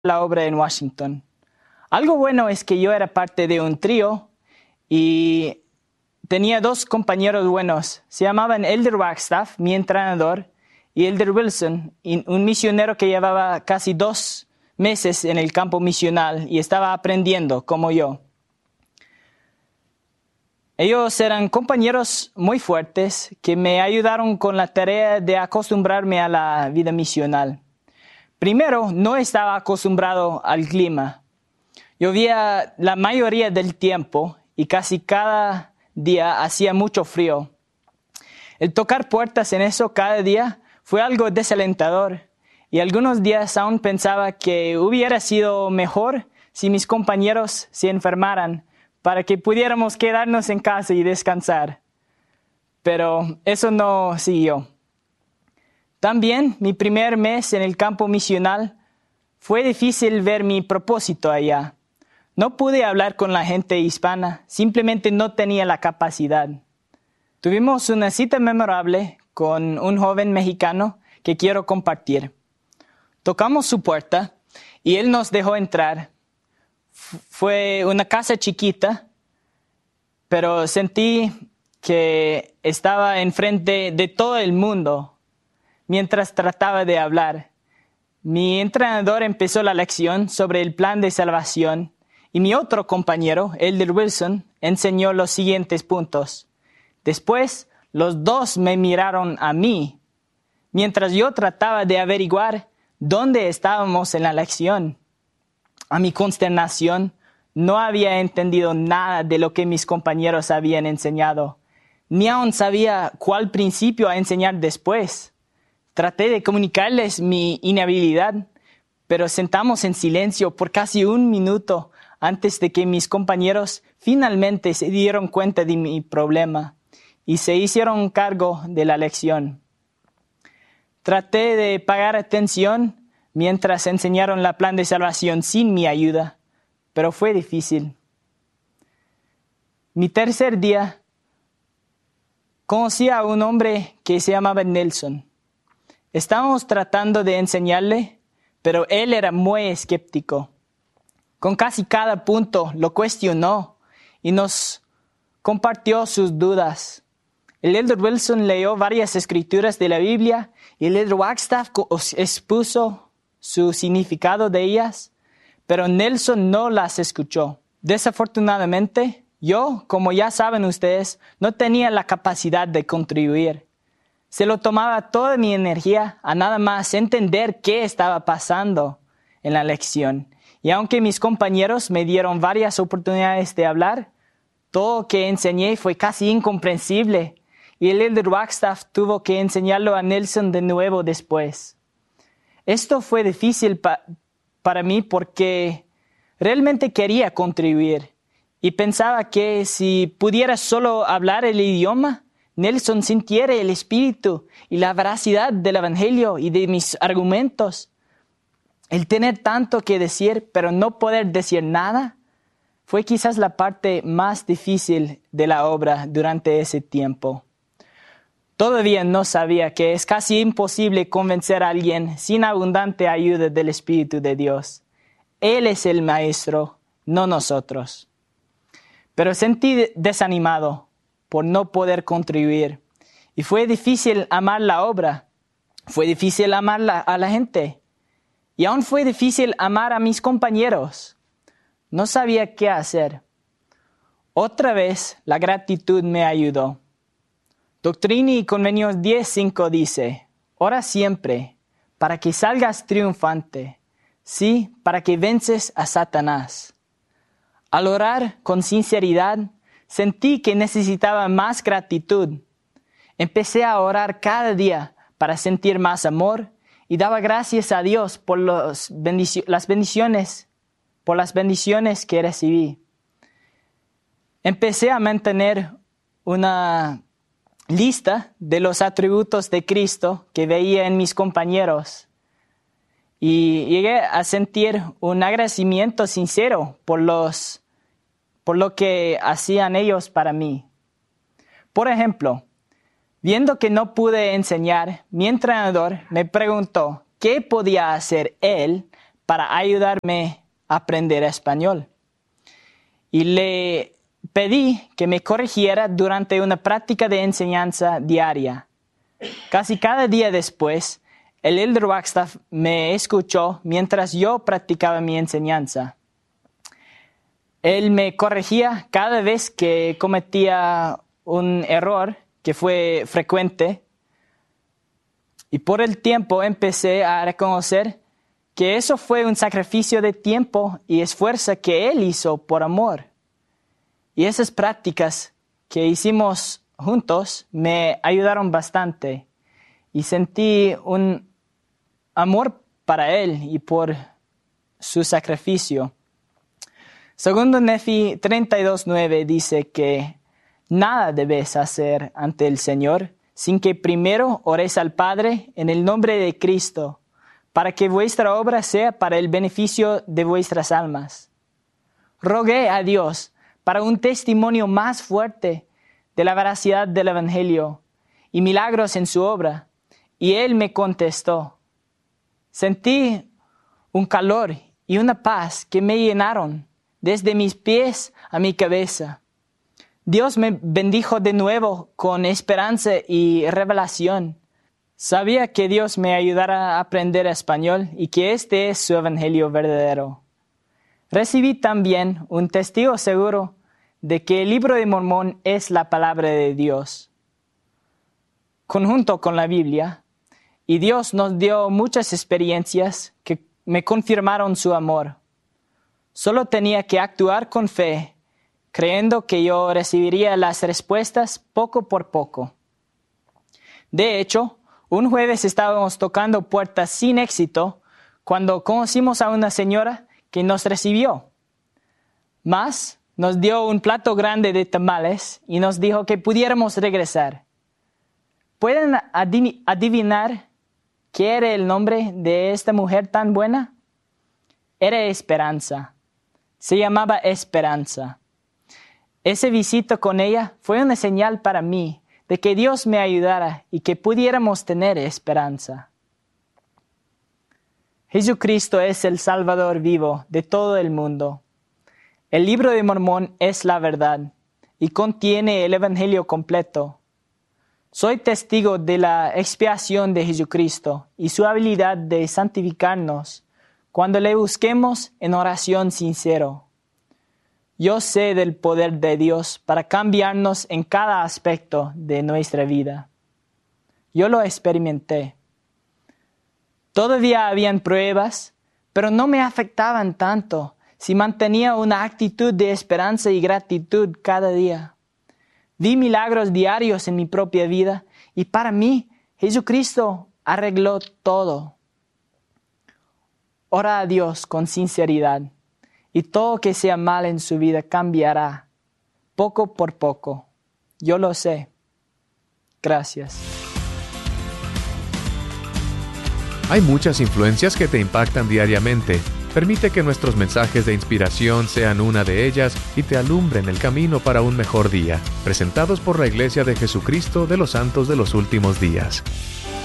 la obra en Washington. Algo bueno es que yo era parte de un trío y tenía dos compañeros buenos. Se llamaban Elder Wagstaff, mi entrenador, y Elder Wilson, un misionero que llevaba casi 2 meses en el campo misional y estaba aprendiendo como yo. Ellos eran compañeros muy fuertes que me ayudaron con la tarea de acostumbrarme a la vida misional. Primero, no estaba acostumbrado al clima. Llovía la mayoría del tiempo y casi cada día hacía mucho frío. El tocar puertas en eso cada día fue algo desalentador y algunos días aún pensaba que hubiera sido mejor si mis compañeros se enfermaran para que pudiéramos quedarnos en casa y descansar. Pero eso no siguió. También mi primer mes en el campo misional fue difícil ver mi propósito allá. No pude hablar con la gente hispana, simplemente no tenía la capacidad. Tuvimos una cita memorable con un joven mexicano que quiero compartir. Tocamos su puerta y él nos dejó entrar. Fue una casa chiquita, pero sentí que estaba enfrente de todo el mundo mientras trataba de hablar. Mi entrenador empezó la lección sobre el plan de salvación y mi otro compañero, Elder Wilson, enseñó los siguientes puntos. Después, los dos me miraron a mí, mientras yo trataba de averiguar dónde estábamos en la lección. A mi consternación, no había entendido nada de lo que mis compañeros habían enseñado, ni aún sabía cuál principio a enseñar después. Traté de comunicarles mi inhabilidad, pero sentamos en silencio por casi 1 minuto antes de que mis compañeros finalmente se dieron cuenta de mi problema y se hicieron cargo de la lección. Traté de pagar atención mientras enseñaron el plan de salvación sin mi ayuda, pero fue difícil. Mi tercer día, conocí a un hombre que se llamaba Nelson. Estábamos tratando de enseñarle, pero él era muy escéptico. Con casi cada punto lo cuestionó y nos compartió sus dudas. El Elder Wilson leyó varias escrituras de la Biblia y el Elder Wagstaff expuso su significado de ellas, pero Nelson no las escuchó. Desafortunadamente, yo, como ya saben ustedes, no tenía la capacidad de contribuir. Se lo tomaba toda mi energía a nada más entender qué estaba pasando en la lección. Y aunque mis compañeros me dieron varias oportunidades de hablar, todo lo que enseñé fue casi incomprensible. Y el Elder Wagstaff tuvo que enseñarlo a Nelson de nuevo después. Esto fue difícil para mí porque realmente quería contribuir. Y pensaba que si pudiera solo hablar el idioma, Nelson sintiera el espíritu y la veracidad del evangelio y de mis argumentos. El tener tanto que decir, pero no poder decir nada, fue quizás la parte más difícil de la obra durante ese tiempo. Todavía no sabía que es casi imposible convencer a alguien sin abundante ayuda del Espíritu de Dios. Él es el Maestro, no nosotros. Pero sentí desanimado por no poder contribuir. Y fue difícil amar la obra. Fue difícil amar a la gente. Y aún fue difícil amar a mis compañeros. No sabía qué hacer. Otra vez, la gratitud me ayudó. Doctrina y Convenios 10:5 dice, ora siempre para que salgas triunfante, sí, para que vences a Satanás. Al orar con sinceridad, sentí que necesitaba más gratitud. Empecé a orar cada día para sentir más amor y daba gracias a Dios por las bendiciones que recibí. Empecé a mantener una lista de los atributos de Cristo que veía en mis compañeros y llegué a sentir un agradecimiento sincero por lo que hacían ellos para mí. Por ejemplo, viendo que no pude enseñar, mi entrenador me preguntó qué podía hacer él para ayudarme a aprender español. Y le pedí que me corrigiera durante una práctica de enseñanza diaria. Casi cada día después, el elder Wagstaff me escuchó mientras yo practicaba mi enseñanza. Él me corregía cada vez que cometía un error que fue frecuente. Y por el tiempo empecé a reconocer que eso fue un sacrificio de tiempo y esfuerzo que Él hizo por amor. Y esas prácticas que hicimos juntos me ayudaron bastante. Y sentí un amor para Él y por su sacrificio. Segundo Nefi 32:9 dice que nada debes hacer ante el Señor sin que primero ores al Padre en el nombre de Cristo, para que vuestra obra sea para el beneficio de vuestras almas. Rogué a Dios para un testimonio más fuerte de la veracidad del Evangelio y milagros en su obra, y Él me contestó. Sentí un calor y una paz que me llenaron desde mis pies a mi cabeza. Dios me bendijo de nuevo con esperanza y revelación. Sabía que Dios me ayudará a aprender español y que este es su evangelio verdadero. Recibí también un testigo seguro de que el libro de Mormón es la palabra de Dios, conjunto con la Biblia, y Dios nos dio muchas experiencias que me confirmaron su amor. Solo tenía que actuar con fe, creyendo que yo recibiría las respuestas poco por poco. De hecho, un jueves estábamos tocando puertas sin éxito cuando conocimos a una señora que nos recibió. Mas nos dio un plato grande de tamales y nos dijo que pudiéramos regresar. ¿Pueden adivinar qué era el nombre de esta mujer tan buena? Era Esperanza. Se llamaba Esperanza. Ese visita con ella fue una señal para mí de que Dios me ayudara y que pudiéramos tener esperanza. Jesucristo es el Salvador vivo de todo el mundo. El libro de Mormón es la verdad y contiene el Evangelio completo. Soy testigo de la expiación de Jesucristo y su habilidad de santificarnos cuando le busquemos en oración sincero. Yo sé del poder de Dios para cambiarnos en cada aspecto de nuestra vida. Yo lo experimenté. Todavía habían pruebas, pero no me afectaban tanto si mantenía una actitud de esperanza y gratitud cada día. Vi milagros diarios en mi propia vida y para mí Jesucristo arregló todo. Ora a Dios con sinceridad y todo que sea mal en su vida cambiará, poco por poco. Yo lo sé. Gracias. Hay muchas influencias que te impactan diariamente. Permite que nuestros mensajes de inspiración sean una de ellas y te alumbren el camino para un mejor día. Presentados por la Iglesia de Jesucristo de los Santos de los Últimos Días.